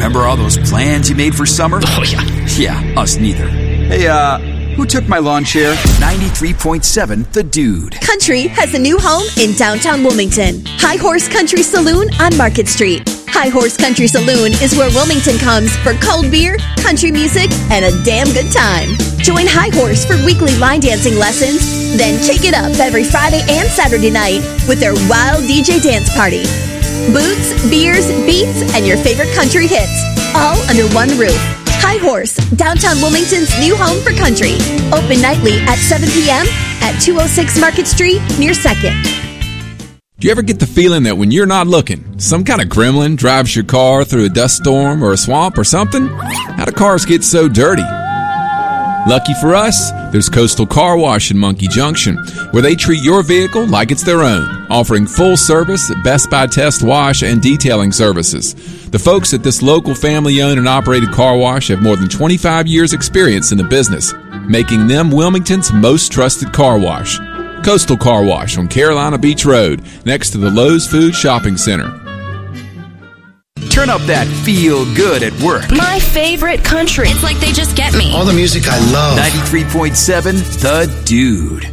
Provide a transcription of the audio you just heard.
Remember all those plans you made for summer? Oh, yeah. Yeah, us neither. Hey, who took my lawn chair? 93.7 The Dude. Country has a new home in downtown Wilmington. High Horse Country Saloon on Market Street. High Horse Country Saloon is where Wilmington comes for cold beer, country music, and a damn good time. Join High Horse for weekly line dancing lessons, then kick it up every Friday and Saturday night with their wild DJ dance party. Boots, beers, beats, and your favorite country hits, all under one roof. High Horse, downtown Wilmington's new home for country. Open nightly at 7 p.m. at 206 Market Street near 2nd. Do you ever get the feeling that when you're not looking, some kind of gremlin drives your car through a dust storm or a swamp or something? How do cars get so dirty? Lucky for us, there's Coastal Car Wash in Monkey Junction, where they treat your vehicle like it's their own, offering full service, Best Buy test wash, and detailing services. The folks at this local family-owned and operated car wash have more than 25 years' experience in the business, making them Wilmington's most trusted car wash. Coastal Car Wash on Carolina Beach Road, next to the Lowe's Food Shopping Center. Turn up that feel good at work. My favorite country. It's like they just get me. All the music I love. 93.7 The Dude.